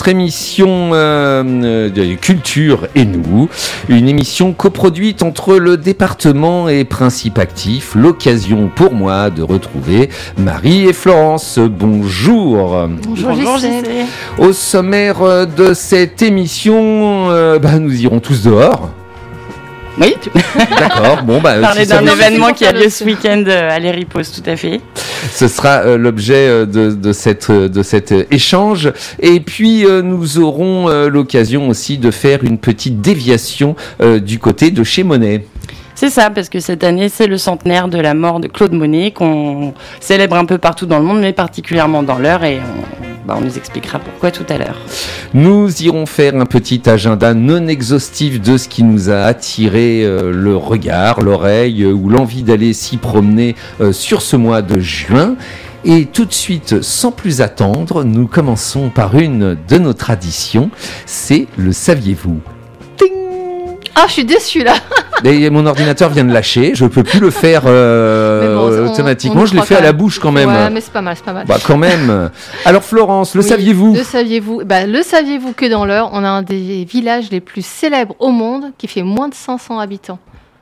votre émission de Culture et nous, une émission coproduite entre le département et Principe Actif, l'occasion pour moi de retrouver Marie et Florence. Bonjour. Bonjour JC. Au sommaire de cette émission, nous irons tous dehors. Oui. D'accord. Bon, parler d'un événement qui a lieu ce week-end à l'Héripose, tout à fait. Ce sera l'objet de cet échange. Et puis, nous aurons l'occasion aussi de faire une petite déviation du côté de chez Monet. C'est ça, parce que cette année, c'est le centenaire de la mort de Claude Monet, qu'on célèbre un peu partout dans le monde, mais particulièrement dans l'Eure, et on nous expliquera pourquoi tout à l'heure. Nous irons faire un petit agenda non exhaustif de ce qui nous a attiré le regard, l'oreille ou l'envie d'aller s'y promener sur ce mois de juin. Et tout de suite, sans plus attendre, nous commençons par une de nos traditions, c'est le saviez-vous. Ah, je suis déçue là. Et mon ordinateur vient de lâcher, je peux plus le faire automatiquement, je l'ai fait à la bouche quand même. Ouais, mais c'est pas mal. Quand même. Alors Florence, le saviez-vous ? Le saviez-vous que dans l'Eure, on a un des villages les plus célèbres au monde qui fait moins de 500 habitants.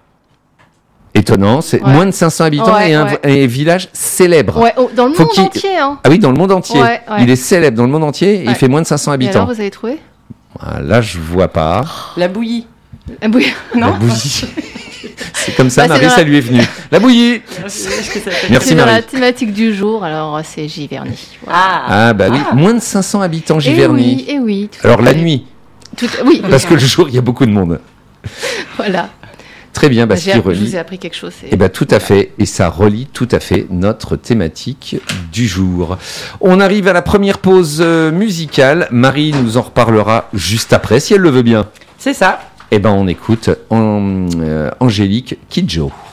Étonnant, c'est moins de 500 habitants et un village célèbre. Ouais, dans le monde entier. Hein. Ah oui, dans le monde entier. Ouais. Il est célèbre dans le monde entier et il fait moins de 500 habitants. Et alors, vous avez trouvé ? Là, je vois pas. La bouillie. Non. La bouillie. C'est comme ça, Marie, ça lui est venu. La bouillie. Merci Marie. Dans la thématique du jour, alors c'est Giverny. Voilà. Oui, moins de 500 habitants Giverny. Et oui. Alors la nuit. Oui. Parce que le jour, il y a beaucoup de monde. Voilà. Très bien, ce qui relie. Je vous ai appris quelque chose. Tout à fait, et ça relie tout à fait notre thématique du jour. On arrive à la première pause musicale. Marie nous en reparlera juste après, si elle le veut bien. C'est ça. On écoute Angélique Kidjo.